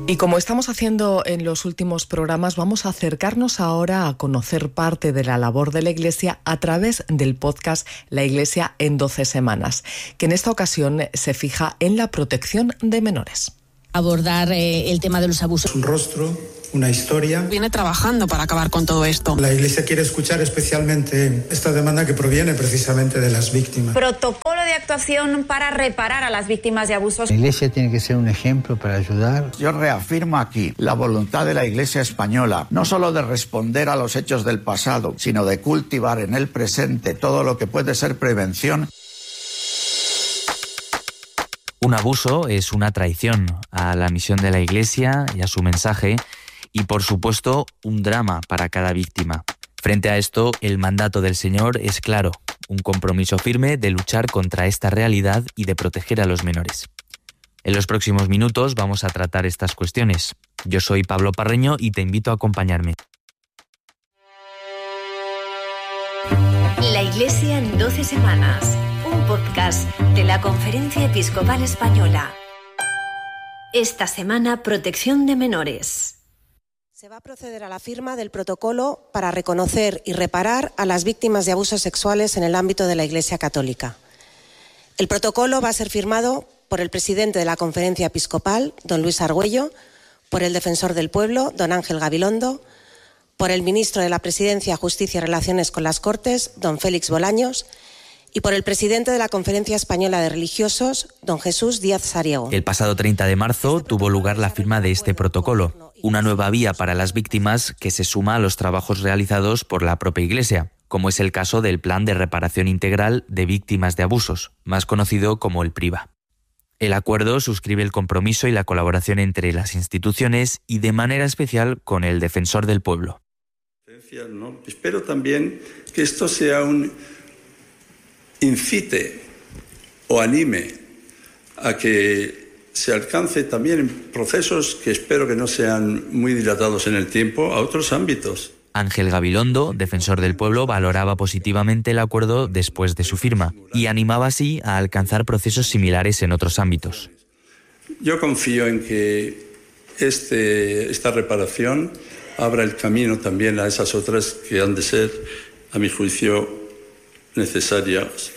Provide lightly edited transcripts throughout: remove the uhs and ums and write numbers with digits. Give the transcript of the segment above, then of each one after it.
Y como estamos haciendo en los últimos programas, vamos a acercarnos ahora a conocer parte de la labor de la Iglesia a través del podcast La Iglesia en 12 semanas, que en esta ocasión se fija en la protección de menores. Abordar el tema de los abusos. Un rostro, una historia. Viene trabajando para acabar con todo esto. La Iglesia quiere escuchar especialmente esta demanda que proviene precisamente de las víctimas. Protocolo de actuación para reparar a las víctimas de abusos. La Iglesia tiene que ser un ejemplo para ayudar. Yo reafirmo aquí la voluntad de la Iglesia española, no solo de responder a los hechos del pasado, sino de cultivar en el presente todo lo que puede ser prevención. Un abuso es una traición a la misión de la Iglesia y a su mensaje y, por supuesto, un drama para cada víctima. Frente a esto, el mandato del Señor es claro, un compromiso firme de luchar contra esta realidad y de proteger a los menores. En los próximos minutos vamos a tratar estas cuestiones. Yo soy Pablo Parreño y te invito a acompañarme. La Iglesia en 12 semanas. Un podcast de la Conferencia Episcopal Española. Esta semana, protección de menores. Se va a proceder a la firma del protocolo para reconocer y reparar a las víctimas de abusos sexuales en el ámbito de la Iglesia Católica. El protocolo va a ser firmado por el presidente de la Conferencia Episcopal, don Luis Argüello, por el defensor del pueblo, don Ángel Gabilondo, por el ministro de la Presidencia, Justicia y Relaciones con las Cortes, don Félix Bolaños, y por el presidente de la Conferencia Española de Religiosos, don Jesús Díaz Sariego. El pasado 30 de marzo tuvo lugar la firma de este protocolo, una nueva vía para las víctimas que se suma a los trabajos realizados por la propia Iglesia, como es el caso del Plan de Reparación Integral de Víctimas de Abusos, más conocido como el PRIVA. El acuerdo suscribe el compromiso y la colaboración entre las instituciones y de manera especial con el Defensor del Pueblo. Espero también que esto sea incite o anime a que se alcance también en procesos que espero que no sean muy dilatados en el tiempo a otros ámbitos. Ángel Gabilondo, defensor del pueblo, valoraba positivamente el acuerdo después de su firma y animaba así a alcanzar procesos similares en otros ámbitos. Yo confío en que esta reparación abra el camino también a esas otras que han de ser, a mi juicio, necesarias.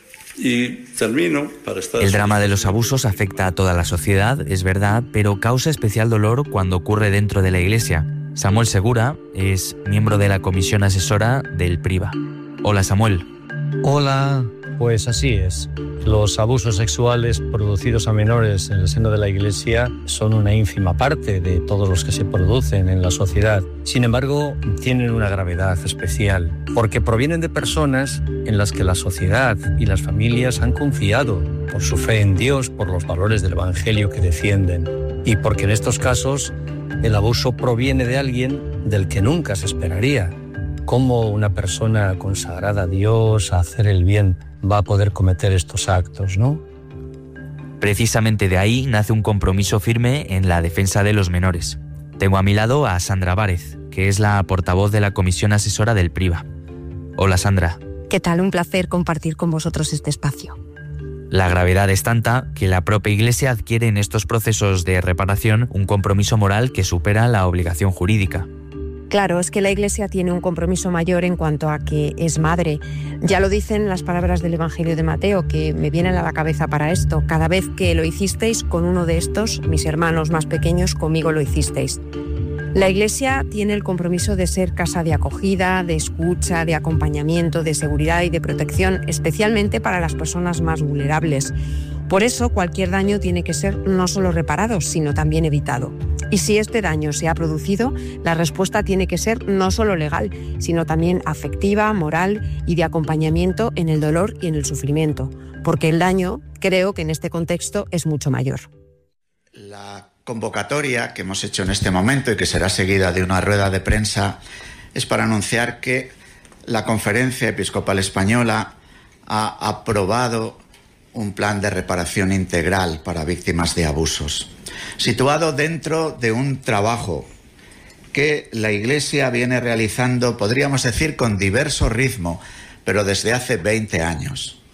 Y termino para estar... El drama de los abusos afecta a toda la sociedad, es verdad, pero causa especial dolor cuando ocurre dentro de la Iglesia. Samuel Segura es miembro de la comisión asesora del PRIVA. Hola, Samuel. Hola, pues así es. Los abusos sexuales producidos a menores en el seno de la Iglesia son una ínfima parte de todos los que se producen en la sociedad. Sin embargo, tienen una gravedad especial, porque provienen de personas en las que la sociedad y las familias han confiado por su fe en Dios, por los valores del Evangelio que defienden, y porque en estos casos el abuso proviene de alguien del que nunca se esperaría. ¿Cómo una persona consagrada a Dios, a hacer el bien, va a poder cometer estos actos, no? Precisamente de ahí nace un compromiso firme en la defensa de los menores. Tengo a mi lado a Sandra Várez, que es la portavoz de la comisión asesora del PRIVA. Hola, Sandra. ¿Qué tal? Un placer compartir con vosotros este espacio. La gravedad es tanta que la propia Iglesia adquiere en estos procesos de reparación un compromiso moral que supera la obligación jurídica. Claro, es que la Iglesia tiene un compromiso mayor en cuanto a que es madre. Ya lo dicen las palabras del Evangelio de Mateo, que me vienen a la cabeza para esto. Cada vez que lo hicisteis con uno de estos, mis hermanos más pequeños, conmigo lo hicisteis. La Iglesia tiene el compromiso de ser casa de acogida, de escucha, de acompañamiento, de seguridad y de protección, especialmente para las personas más vulnerables. Por eso, cualquier daño tiene que ser no solo reparado, sino también evitado. Y si este daño se ha producido, la respuesta tiene que ser no solo legal, sino también afectiva, moral y de acompañamiento en el dolor y en el sufrimiento, porque el daño, creo que en este contexto, es mucho mayor. La convocatoria que hemos hecho en este momento y que será seguida de una rueda de prensa es para anunciar que la Conferencia Episcopal Española ha aprobado un plan de reparación integral para víctimas de abusos, situado dentro de un trabajo que la Iglesia viene realizando, podríamos decir, con diverso ritmo, pero desde hace 20 años,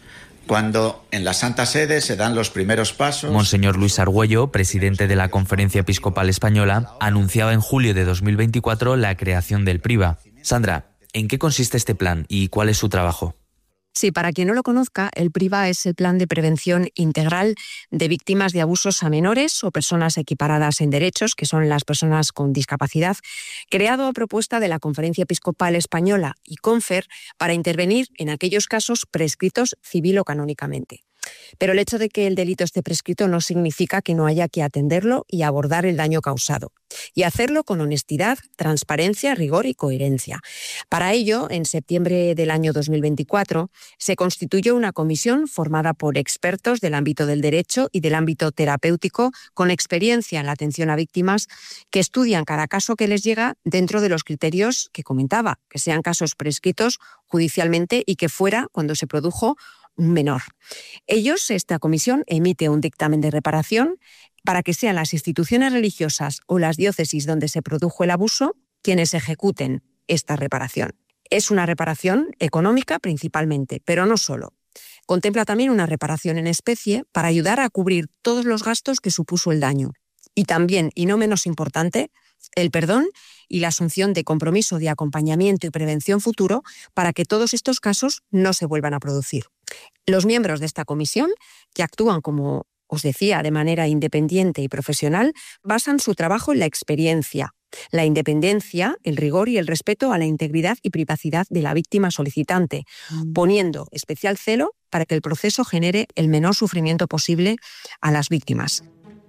cuando en la Santa Sede se dan los primeros pasos. Monseñor Luis Argüello, presidente de la Conferencia Episcopal Española, anunciaba en julio de 2024 la creación del PRIVA. Sandra, ¿en qué consiste este plan y cuál es su trabajo? Sí, para quien no lo conozca, el PRIVA es el Plan de Prevención Integral de Víctimas de Abusos a Menores o Personas Equiparadas en Derechos, que son las personas con discapacidad, creado a propuesta de la Conferencia Episcopal Española y CONFER para intervenir en aquellos casos prescritos civil o canónicamente. Pero el hecho de que el delito esté prescrito no significa que no haya que atenderlo y abordar el daño causado. Y hacerlo con honestidad, transparencia, rigor y coherencia. Para ello, en septiembre del año 2024, se constituyó una comisión formada por expertos del ámbito del derecho y del ámbito terapéutico con experiencia en la atención a víctimas que estudian cada caso que les llega dentro de los criterios que comentaba, que sean casos prescritos judicialmente y que fuera, cuando se produjo, un menor. Esta comisión emite un dictamen de reparación para que sean las instituciones religiosas o las diócesis donde se produjo el abuso quienes ejecuten esta reparación. Es una reparación económica principalmente, pero no solo. Contempla también una reparación en especie para ayudar a cubrir todos los gastos que supuso el daño. Y también, y no menos importante, el perdón y la asunción de compromiso de acompañamiento y prevención futuro para que todos estos casos no se vuelvan a producir. Los miembros de esta comisión, que actúan, como os decía, de manera independiente y profesional, basan su trabajo en la experiencia, la independencia, el rigor y el respeto a la integridad y privacidad de la víctima solicitante, poniendo especial celo para que el proceso genere el menor sufrimiento posible a las víctimas.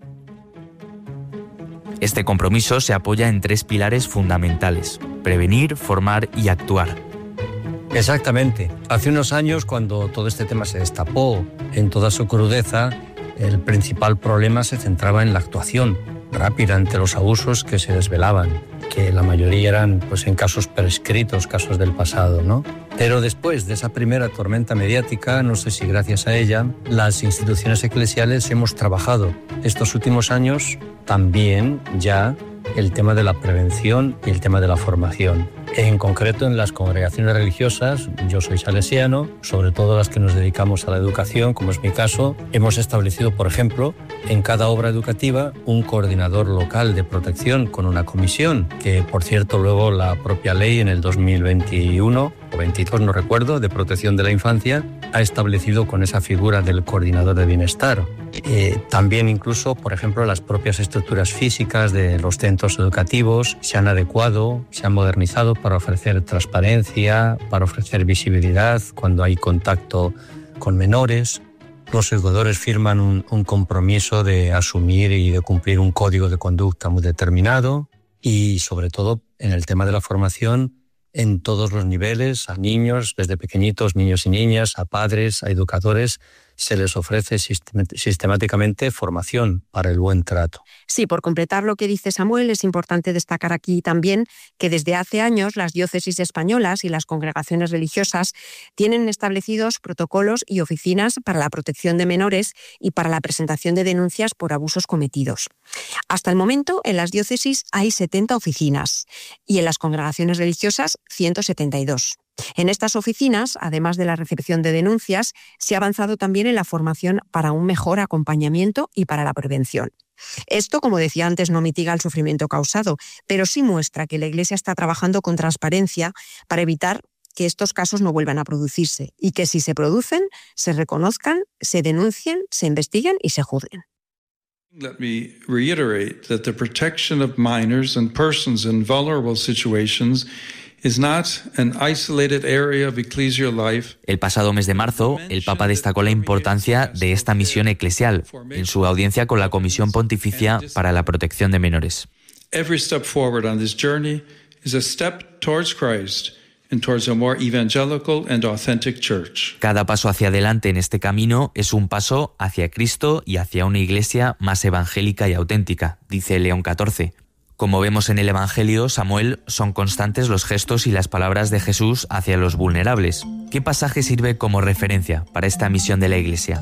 Este compromiso se apoya en 3 pilares fundamentales: prevenir, formar y actuar. Exactamente. Hace unos años, cuando todo este tema se destapó en toda su crudeza, el principal problema se centraba en la actuación rápida ante los abusos que se desvelaban, que la mayoría eran en casos prescritos, casos del pasado, ¿no? Pero después de esa primera tormenta mediática, no sé si gracias a ella, las instituciones eclesiales hemos trabajado estos últimos años también ya el tema de la prevención y el tema de la formación. En concreto, en las congregaciones religiosas, yo soy salesiano, sobre todo las que nos dedicamos a la educación, como es mi caso, hemos establecido, por ejemplo, en cada obra educativa un coordinador local de protección con una comisión, que por cierto luego la propia ley en el 2021 o 22, no recuerdo, de protección de la infancia, ha establecido con esa figura del coordinador de bienestar. También incluso, por ejemplo, las propias estructuras físicas de los centros educativos se han adecuado, se han modernizado para ofrecer transparencia, para ofrecer visibilidad cuando hay contacto con menores. Los educadores firman un compromiso de asumir y de cumplir un código de conducta muy determinado y, sobre todo, en el tema de la formación, en todos los niveles, a niños, desde pequeñitos, niños y niñas, a padres, a educadores, se les ofrece sistemáticamente formación para el buen trato. Sí, por completar lo que dice Samuel, es importante destacar aquí también que desde hace años las diócesis españolas y las congregaciones religiosas tienen establecidos protocolos y oficinas para la protección de menores y para la presentación de denuncias por abusos cometidos. Hasta el momento, en las diócesis hay 70 oficinas y en las congregaciones religiosas 172. En estas oficinas, además de la recepción de denuncias, se ha avanzado también en la formación para un mejor acompañamiento y para la prevención. Esto, como decía antes, no mitiga el sufrimiento causado, pero sí muestra que la Iglesia está trabajando con transparencia para evitar que estos casos no vuelvan a producirse y que si se producen, se reconozcan, se denuncien, se investiguen y se juzguen. Let me reiterate that the protection of minors and persons in vulnerable situations is not an isolated area of ecclesial life. El pasado mes de marzo, el Papa destacó la importancia de esta misión eclesial en su audiencia con la Comisión Pontificia para la Protección de Menores. Every step forward on this journey is a step towards Christ and towards a more evangelical and authentic church. Cada paso hacia adelante en este camino es un paso hacia Cristo y hacia una iglesia más evangélica y auténtica, dice León XIV. Como vemos en el Evangelio, Samuel, son constantes los gestos y las palabras de Jesús hacia los vulnerables. ¿Qué pasaje sirve como referencia para esta misión de la Iglesia?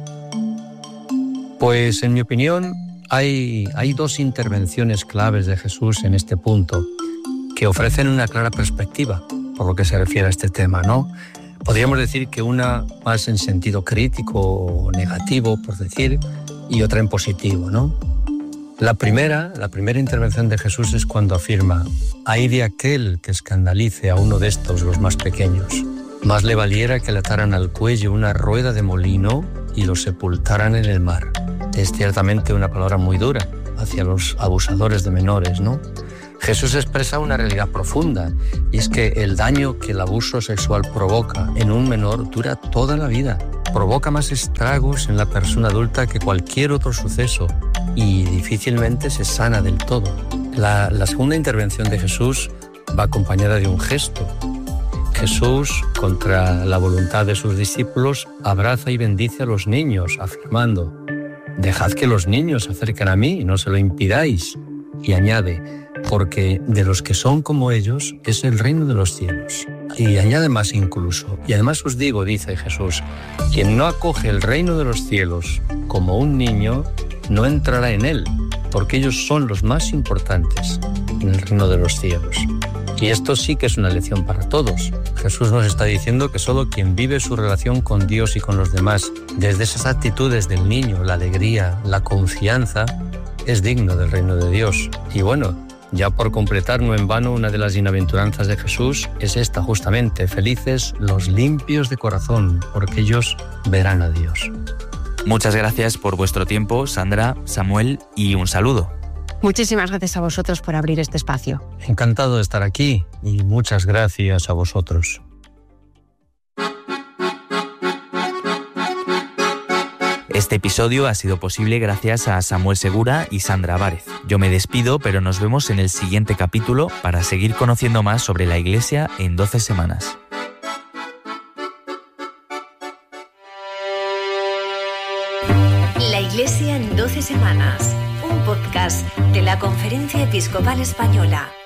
Pues, en mi opinión, hay 2 intervenciones claves de Jesús en este punto que ofrecen una clara perspectiva por lo que se refiere a este tema, ¿no? Podríamos decir que una más en sentido crítico o negativo, por decir, y otra en positivo, ¿no? La primera intervención de Jesús es cuando afirma: «Ay de aquel que escandalice a uno de estos, los más pequeños. Más le valiera que le ataran al cuello una rueda de molino y lo sepultaran en el mar». Es ciertamente una palabra muy dura hacia los abusadores de menores, ¿no? Jesús expresa una realidad profunda, y es que el daño que el abuso sexual provoca en un menor dura toda la vida. Provoca más estragos en la persona adulta que cualquier otro suceso y difícilmente se sana del todo. La segunda intervención de Jesús va acompañada de un gesto. Jesús, contra la voluntad de sus discípulos, abraza y bendice a los niños, afirmando: «Dejad que los niños se acerquen a mí, no se lo impidáis». Y añade: «Porque de los que son como ellos es el reino de los cielos». Y añade más incluso: «Y además os digo», dice Jesús, «quien no acoge el reino de los cielos como un niño, no entrará en él, porque ellos son los más importantes en el reino de los cielos». Y esto sí que es una lección para todos. Jesús nos está diciendo que solo quien vive su relación con Dios y con los demás, desde esas actitudes del niño, la alegría, la confianza, es digno del reino de Dios. Y bueno, ya por completar, no en vano, una de las bienaventuranzas de Jesús es esta justamente: felices los limpios de corazón, porque ellos verán a Dios. Muchas gracias por vuestro tiempo, Sandra, Samuel, y un saludo. Muchísimas gracias a vosotros por abrir este espacio. Encantado de estar aquí y muchas gracias a vosotros. Este episodio ha sido posible gracias a Samuel Segura y Sandra Várez. Yo me despido, pero nos vemos en el siguiente capítulo para seguir conociendo más sobre la Iglesia en 12 semanas. La Iglesia en 12 semanas, un podcast de la Conferencia Episcopal Española.